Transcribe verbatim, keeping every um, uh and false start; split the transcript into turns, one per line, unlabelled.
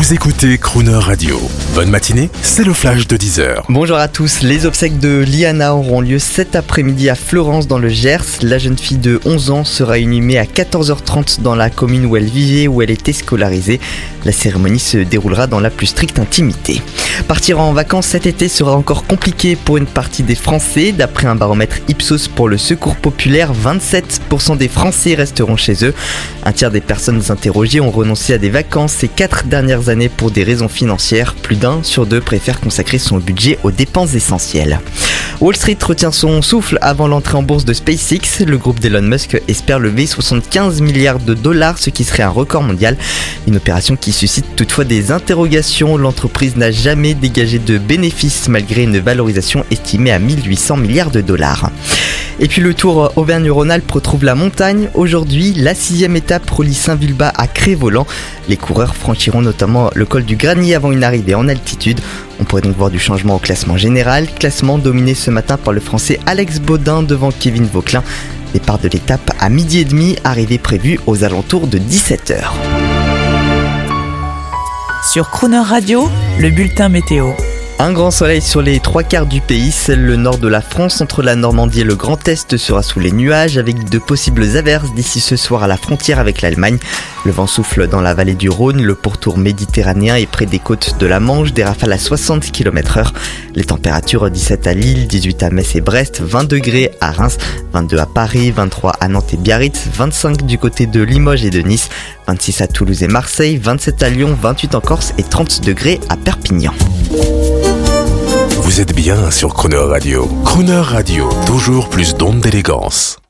Vous écoutez Crooner Radio. Bonne matinée, c'est le flash de dix heures.
Bonjour à tous, les obsèques de Liana auront lieu cet après-midi à Florence dans le Gers. La jeune fille de onze ans sera inhumée à quatorze heures trente dans la commune où elle vivait, où elle était scolarisée. La cérémonie se déroulera dans la plus stricte intimité. Partir en vacances cet été sera encore compliqué pour une partie des Français. D'après un baromètre Ipsos pour le Secours populaire, vingt-sept pour cent des Français resteront chez eux. Un tiers des personnes interrogées ont renoncé à des vacances ces quatre dernières années pour des raisons financières. Plus d'un sur deux préfère consacrer son budget aux dépenses essentielles. Wall Street retient son souffle avant l'entrée en bourse de SpaceX. Le groupe d'Elon Musk espère lever soixante-quinze milliards de dollars, ce qui serait un record mondial. Une opération qui suscite toutefois des interrogations. L'entreprise n'a jamais dégagé de bénéfices malgré une valorisation estimée à mille huit cents milliards de dollars. Et puis le Tour Auvergne-Rhône-Alpes retrouve la montagne. Aujourd'hui, la sixième étape relie Saint-Vulbas à Crest-Voland. Les coureurs franchiront notamment le col du Granier avant une arrivée en altitude. On pourrait donc voir du changement au classement général. Classement dominé ce matin par le Français Alex Baudin devant Kevin Vauquelin. Départ de l'étape à midi et demi, arrivée prévue aux alentours de dix-sept heures.
Sur Crooner Radio, le bulletin météo.
Un grand soleil sur les trois quarts du pays, seul le nord de la France, entre la Normandie et le Grand Est, sera sous les nuages avec de possibles averses d'ici ce soir à la frontière avec l'Allemagne. Le vent souffle dans la vallée du Rhône, le pourtour méditerranéen et près des côtes de la Manche, des rafales à soixante kilomètres heure. Les températures dix-sept à Lille, dix-huit à Metz et Brest, vingt degrés à Reims, vingt-deux à Paris, vingt-trois à Nantes et Biarritz, vingt-cinq du côté de Limoges et de Nice, vingt-six à Toulouse et Marseille, vingt-sept à Lyon, vingt-huit en Corse et trente degrés à Perpignan.
Vous êtes bien sur Crooner Radio. Crooner Radio, toujours plus d'ondes d'élégance.